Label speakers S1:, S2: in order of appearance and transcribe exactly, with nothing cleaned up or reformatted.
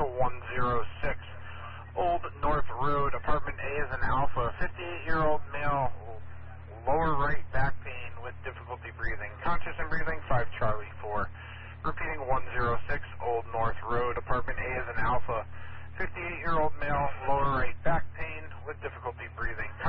S1: for one zero six. Old North Road, apartment A is an Alpha, fifty-eight-year-old male, lower right back pain with difficulty breathing. Conscious and breathing, five Charlie four. Repeating one zero six, Old North Road, apartment A is an Alpha, fifty-eight-year-old male, lower right back pain with difficulty breathing.